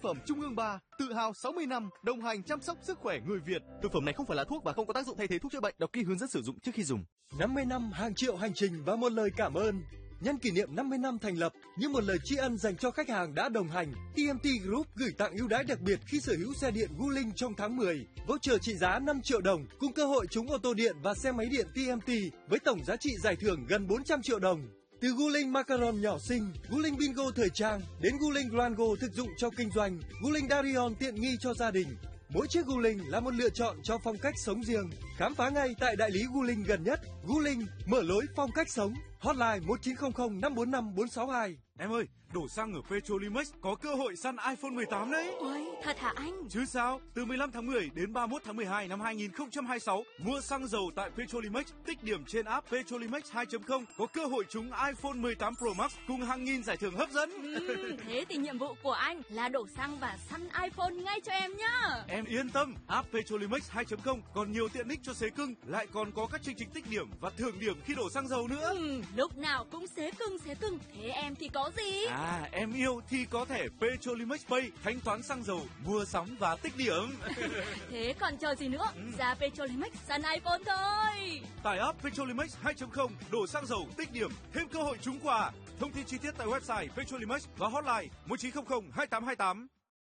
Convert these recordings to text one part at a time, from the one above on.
phẩm Trung ương 3, tự hào 60 năm đồng hành chăm sóc sức khỏe người Việt. Thực phẩm này không phải là thuốc và không có tác dụng thay thế thuốc chữa bệnh. Đọc kỹ hướng dẫn sử dụng trước khi dùng. 50 năm hàng triệu hành trình và một lời cảm ơn. Nhân kỷ niệm 50 năm thành lập, như một lời tri ân dành cho khách hàng đã đồng hành, TMT Group gửi tặng ưu đãi đặc biệt khi sở hữu xe điện Wuling trong tháng 10. Voucher trị giá 5 triệu đồng cùng cơ hội trúng ô tô điện và xe máy điện TMT với tổng giá trị giải thưởng gần 400 triệu đồng. Từ Wuling Macaron nhỏ xinh, Wuling Bingo thời trang đến Wuling Grango thực dụng cho kinh doanh, Wuling Darion tiện nghi cho gia đình. Mỗi chiếc Wuling là một lựa chọn cho phong cách sống riêng. Khám phá ngay tại đại lý Wuling gần nhất. Wuling mở lối phong cách sống. Hotline 1900 545 462. Em ơi, đổ xăng ở Petrolimex có cơ hội săn iPhone 18 đấy. Ôi, thật hả anh? Chứ sao, từ 15 tháng 10 đến 31 tháng 12 năm 2026, mua xăng dầu tại Petrolimex, tích điểm trên app Petrolimex 2.0 có cơ hội trúng iPhone 18 Pro Max cùng hàng nghìn giải thưởng hấp dẫn. Thế thì nhiệm vụ của anh là đổ xăng và săn iPhone ngay cho em nhá. Em yên tâm, app Petrolimex 2.0 còn nhiều tiện ích cho xế cưng, lại còn có các chương trình tích điểm và thưởng điểm khi đổ xăng dầu nữa. Lúc nào cũng xế cưng, thế em thì có gì? À, em yêu thì có thẻ Petrolimex Pay, thanh toán xăng dầu, mua sắm và tích điểm. Thế còn chờ gì nữa? Ra Petrolimex săn iPhone thôi. Tải app Petrolimex 2.0, đổ xăng dầu, tích điểm, thêm cơ hội trúng quà. Thông tin chi tiết tại website Petrolimex và hotline 1900 2828.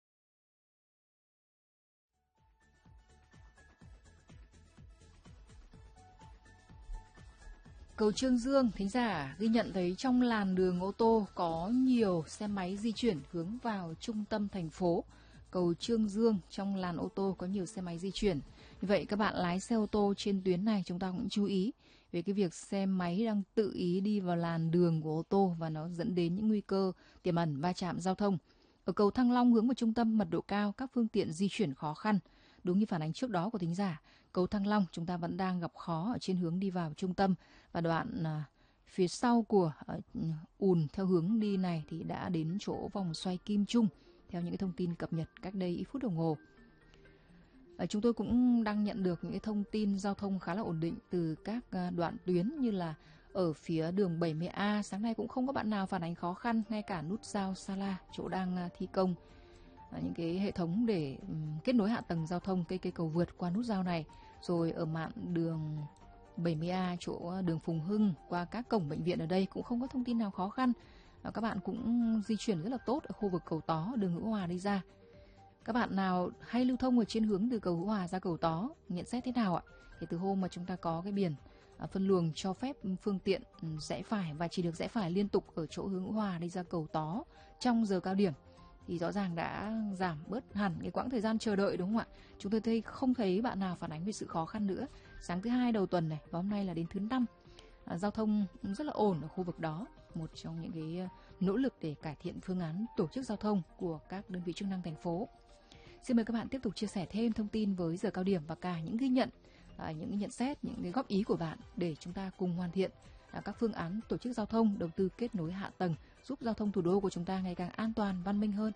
Cầu Trương Dương, thính giả ghi nhận thấy trong làn đường ô tô có nhiều xe máy di chuyển hướng vào trung tâm thành phố. Cầu Trương Dương, trong làn ô tô có nhiều xe máy di chuyển. Vì vậy các bạn lái xe ô tô trên tuyến này chúng ta cũng chú ý về cái việc xe máy đang tự ý đi vào làn đường của ô tô và nó dẫn đến những nguy cơ tiềm ẩn va chạm giao thông. Ở cầu Thăng Long hướng vào trung tâm mật độ cao, các phương tiện di chuyển khó khăn. Đúng như phản ánh trước đó của thính giả, cầu Thăng Long chúng ta vẫn đang gặp khó ở trên hướng đi vào trung tâm, và đoạn phía sau của ùn theo hướng đi này thì đã đến chỗ vòng xoay Kim Trung theo những cái thông tin cập nhật cách đây ít phút đồng hồ. Chúng tôi cũng đang nhận được những cái thông tin giao thông khá là ổn định từ các đoạn tuyến, như là ở phía đường 70A sáng nay cũng không có bạn nào phản ánh khó khăn, ngay cả nút giao Sa La chỗ đang thi công những cái hệ thống để kết nối hạ tầng giao thông, cây cầu vượt qua nút giao này. Rồi ở mạn đường 70A chỗ đường Phùng Hưng qua các cổng bệnh viện ở đây cũng không có thông tin nào khó khăn. Các bạn cũng di chuyển rất là tốt ở khu vực cầu Tó, đường Hữu Hòa đi ra. Các bạn nào hay lưu thông ở trên hướng từ cầu Hữu Hòa ra cầu Tó nhận xét thế nào ạ? Thì từ hôm mà chúng ta có cái biển phân luồng cho phép phương tiện rẽ phải và chỉ được rẽ phải liên tục ở chỗ hướng Hữu Hòa đi ra cầu Tó trong giờ cao điểm, thì rõ ràng đã giảm bớt hẳn cái quãng thời gian chờ đợi, đúng không ạ? Chúng tôi không thấy bạn nào phản ánh về sự khó khăn nữa. Sáng thứ Hai đầu tuần này và hôm nay là đến thứ Năm, giao thông rất là ổn ở khu vực đó. Một trong những cái nỗ lực để cải thiện phương án tổ chức giao thông của các đơn vị chức năng thành phố. Xin mời các bạn tiếp tục chia sẻ thêm thông tin với giờ cao điểm và cả những ghi nhận, những nhận xét, những cái góp ý của bạn để chúng ta cùng hoàn thiện các phương án tổ chức giao thông, đầu tư kết nối hạ tầng, giúp giao thông thủ đô của chúng ta ngày càng an toàn, văn minh hơn.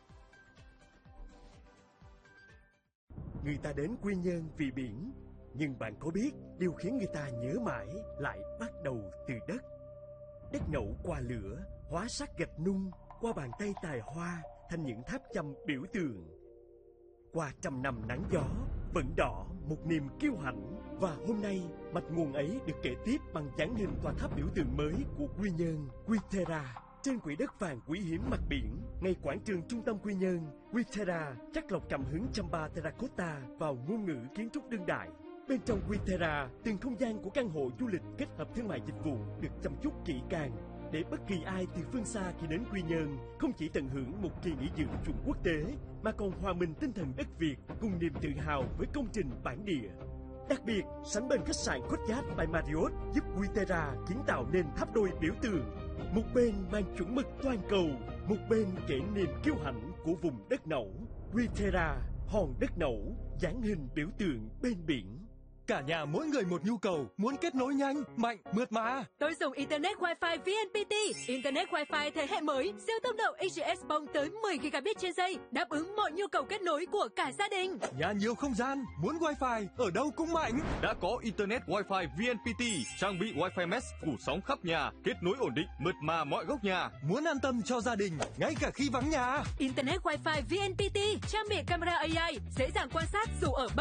Người ta đến Quy Nhơn vì biển, nhưng bạn có biết điều khiến người ta nhớ mãi lại bắt đầu từ đất. Đất nậu qua lửa, hóa sắc gạch nung, qua bàn tay tài hoa thành những tháp chăm biểu tượng. Qua trăm năm nắng gió, vẫn đỏ một niềm kiêu hãnh. Và hôm nay, mạch nguồn ấy được kể tiếp bằng dáng hình tòa tháp biểu tượng mới của Quy Nhơn, Quy-Terra. Trên quỹ đất vàng quý hiếm mặt biển, ngay quảng trường trung tâm Quy Nhơn, Quy-Terra chắc lọc cảm hứng chamba terracotta vào ngôn ngữ kiến trúc đương đại. Bên trong Quy-Terra, từng không gian của căn hộ du lịch kết hợp thương mại dịch vụ được chăm chút kỹ càng, để bất kỳ ai từ phương xa khi đến Quy Nhơn không chỉ tận hưởng một kỳ nghỉ dưỡng chuẩn quốc tế, mà còn hòa mình tinh thần đất Việt cùng niềm tự hào với công trình bản địa. Đặc biệt, sánh bên khách sạn Courtyard by Marriott giúp Quy-Terra kiến tạo nên tháp đôi biểu tượng. Một bên mang chuẩn mực toàn cầu, một bên kể niềm kiêu hãnh của vùng đất Nậu. Quy-Terra, hòn đất Nậu, dáng hình biểu tượng bên biển. Cả nhà mỗi người một nhu cầu, muốn kết nối nhanh, mạnh, mượt mà. Tôi dùng Internet Wi-Fi VNPT, Internet Wi-Fi thế hệ mới, siêu tốc độ XGS bông tới 10 gigabit trên giây, đáp ứng mọi nhu cầu kết nối của cả gia đình. Nhà nhiều không gian, muốn Wi-Fi ở đâu cũng mạnh. Đã có Internet Wi-Fi VNPT, trang bị Wi-Fi mesh phủ sóng khắp nhà, kết nối ổn định, mượt mà mọi góc nhà. Muốn an tâm cho gia đình, ngay cả khi vắng nhà. Internet Wi-Fi VNPT, trang bị camera AI, dễ dàng quan sát dù ở